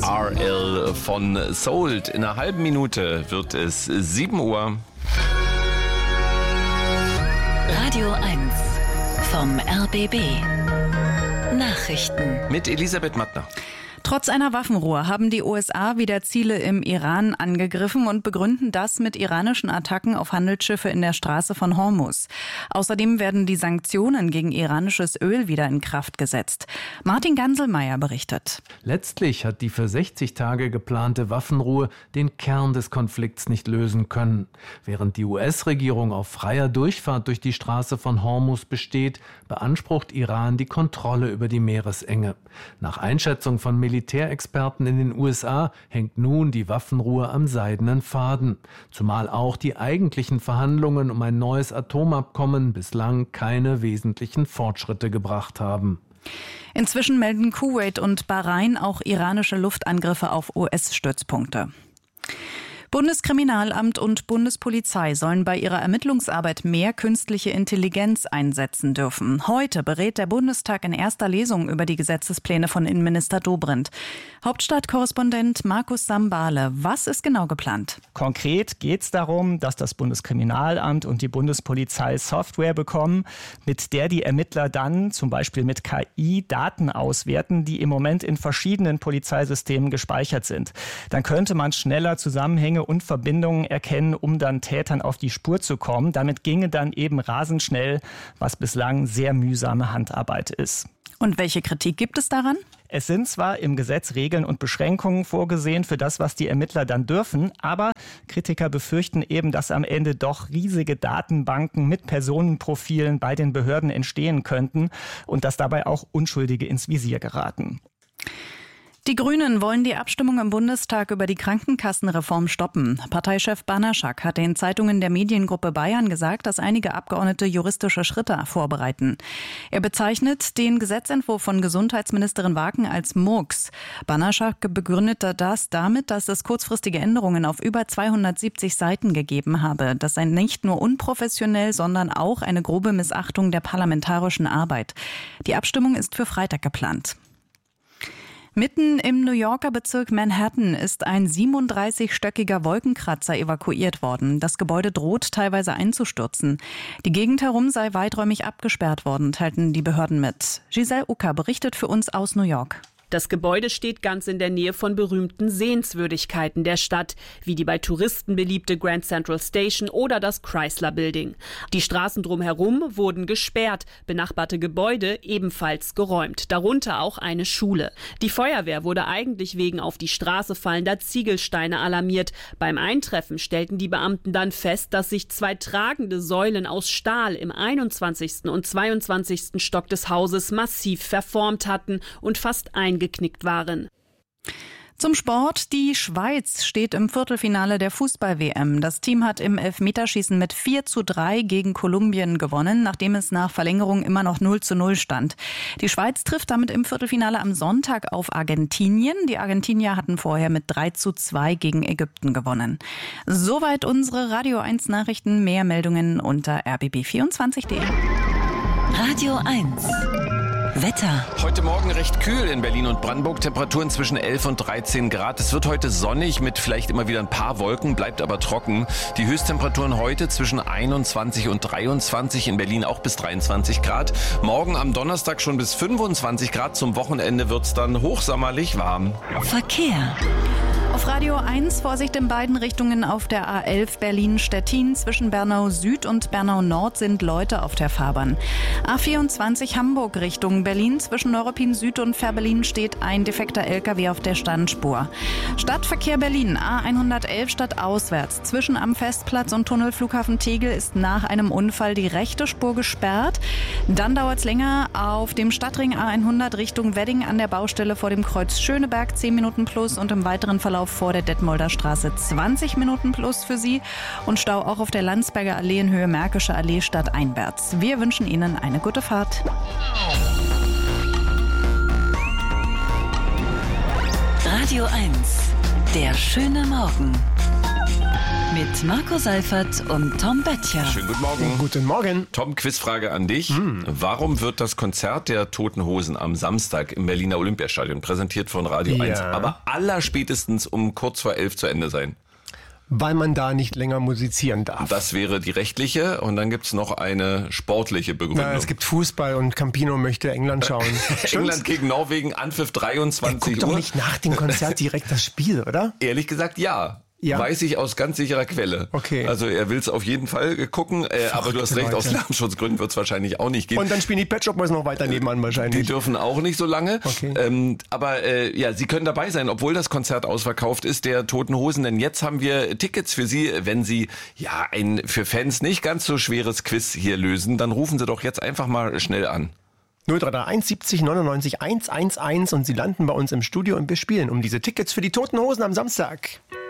RL von Sold. In einer halben Minute wird es 7 Uhr. Radio 1 vom RBB. Nachrichten. Mit Elisabeth Mattner. Trotz einer Waffenruhe haben die USA wieder Ziele im Iran angegriffen und begründen das mit iranischen Attacken auf Handelsschiffe in der Straße von Hormuz. Außerdem werden die Sanktionen gegen iranisches Öl wieder in Kraft gesetzt. Martin Ganselmeier berichtet. Letztlich hat die für 60 Tage geplante Waffenruhe den Kern des Konflikts nicht lösen können. Während die US-Regierung auf freier Durchfahrt durch die Straße von Hormuz besteht, beansprucht Iran die Kontrolle über die Meeresenge. Nach Einschätzung von Militärexperten in den USA hängt nun die Waffenruhe am seidenen Faden. Zumal auch die eigentlichen Verhandlungen um ein neues Atomabkommen bislang keine wesentlichen Fortschritte gebracht haben. Inzwischen melden Kuwait und Bahrain auch iranische Luftangriffe auf US-Stützpunkte. Bundeskriminalamt und Bundespolizei sollen bei ihrer Ermittlungsarbeit mehr künstliche Intelligenz einsetzen dürfen. Heute berät der Bundestag in erster Lesung über die Gesetzespläne von Innenminister Dobrindt. Hauptstadtkorrespondent Markus Sambale, was ist genau geplant? Konkret geht es darum, dass das Bundeskriminalamt und die Bundespolizei Software bekommen, mit der die Ermittler dann zum Beispiel mit KI Daten auswerten, die im Moment in verschiedenen Polizeisystemen gespeichert sind. Dann könnte man schneller Zusammenhänge und Verbindungen erkennen, um dann Tätern auf die Spur zu kommen. Damit ginge dann eben rasend schnell, was bislang sehr mühsame Handarbeit ist. Und welche Kritik gibt es daran? Es sind zwar im Gesetz Regeln und Beschränkungen vorgesehen für das, was die Ermittler dann dürfen, aber Kritiker befürchten eben, dass am Ende doch riesige Datenbanken mit Personenprofilen bei den Behörden entstehen könnten und dass dabei auch Unschuldige ins Visier geraten. Die Grünen wollen die Abstimmung im Bundestag über die Krankenkassenreform stoppen. Parteichef Banaschak hat den Zeitungen der Mediengruppe Bayern gesagt, dass einige Abgeordnete juristische Schritte vorbereiten. Er bezeichnet den Gesetzentwurf von Gesundheitsministerin Waken als Murks. Banaschak begründete das damit, dass es kurzfristige Änderungen auf über 270 Seiten gegeben habe. Das sei nicht nur unprofessionell, sondern auch eine grobe Missachtung der parlamentarischen Arbeit. Die Abstimmung ist für Freitag geplant. Mitten im New Yorker Bezirk Manhattan ist ein 37-stöckiger Wolkenkratzer evakuiert worden. Das Gebäude droht teilweise einzustürzen. Die Gegend herum sei weiträumig abgesperrt worden, teilten die Behörden mit. Giselle Ucker berichtet für uns aus New York. Das Gebäude steht ganz in der Nähe von berühmten Sehenswürdigkeiten der Stadt, wie die bei Touristen beliebte Grand Central Station oder das Chrysler Building. Die Straßen drumherum wurden gesperrt, benachbarte Gebäude ebenfalls geräumt, darunter auch eine Schule. Die Feuerwehr wurde eigentlich wegen auf die Straße fallender Ziegelsteine alarmiert. Beim Eintreffen stellten die Beamten dann fest, dass sich 2 tragende Säulen aus Stahl im 21. und 22. Stock des Hauses massiv verformt hatten und fast eingeknickt waren. Zum Sport. Die Schweiz steht im Viertelfinale der Fußball-WM. Das Team hat im Elfmeterschießen mit 4:3 gegen Kolumbien gewonnen, nachdem es nach Verlängerung immer noch 0:0 stand. Die Schweiz trifft damit im Viertelfinale am Sonntag auf Argentinien. Die Argentinier hatten vorher mit 3:2 gegen Ägypten gewonnen. Soweit unsere Radio 1 Nachrichten. Mehr Meldungen unter rbb24.de. Radio 1 Wetter. Heute Morgen recht kühl in Berlin und Brandenburg. Temperaturen zwischen 11 und 13 Grad. Es wird heute sonnig mit vielleicht immer wieder ein paar Wolken, bleibt aber trocken. Die Höchsttemperaturen heute zwischen 21 und 23, in Berlin auch bis 23 Grad. Morgen am Donnerstag schon bis 25 Grad. Zum Wochenende wird es dann hochsommerlich warm. Verkehr. Auf Radio 1 Vorsicht in beiden Richtungen auf der A11 Berlin-Stettin. Zwischen Bernau Süd und Bernau Nord sind Leute auf der Fahrbahn. A24 Hamburg Richtung Berlin. Zwischen Neuruppin Süd und Fährberlin steht ein defekter LKW auf der Standspur. Stadtverkehr Berlin. A111 stadtauswärts. Zwischen am Festplatz und Tunnelflughafen Tegel ist nach einem Unfall die rechte Spur gesperrt. Dann dauert es länger auf dem Stadtring A100 Richtung Wedding an der Baustelle vor dem Kreuz Schöneberg 10 Minuten plus und im weiteren Verlauf vor der Detmolder Straße 20 Minuten plus für Sie und Stau auch auf der Landsberger Allee in Höhe Märkische Allee stadteinwärts. Wir wünschen Ihnen eine gute Fahrt. Radio 1, der schöne Morgen. Mit Marco Seifert und Tom Böttcher. Schönen guten Morgen. Guten Morgen. Tom, Quizfrage an dich. Warum wird das Konzert der Toten Hosen am Samstag im Berliner Olympiastadion präsentiert von Radio 1, aber allerspätestens um kurz vor 11 zu Ende sein? Weil man da nicht länger musizieren darf. Das wäre die rechtliche und dann gibt's noch eine sportliche Begründung. Es gibt Fußball und Campino möchte England schauen. England gegen Norwegen, Anpfiff 23 Uhr. Guck doch nicht nach dem Konzert direkt das Spiel, oder? Ehrlich gesagt, ja. Ja. Weiß ich aus ganz sicherer Quelle. Okay. Also er will es auf jeden Fall gucken, aber du hast recht, aus Lärmschutzgründen wird es wahrscheinlich auch nicht gehen. Und dann spielen die Pet Shop Boys noch weiter nebenan wahrscheinlich. Die dürfen auch nicht so lange. Okay. Aber Sie können dabei sein, obwohl das Konzert ausverkauft ist, der Toten Hosen. Denn jetzt haben wir Tickets für Sie. Wenn Sie ein für Fans nicht ganz so schweres Quiz hier lösen, dann rufen Sie doch jetzt einfach mal schnell an. 0331 70 99 111 und Sie landen bei uns im Studio und wir spielen um diese Tickets für die Toten Hosen am Samstag.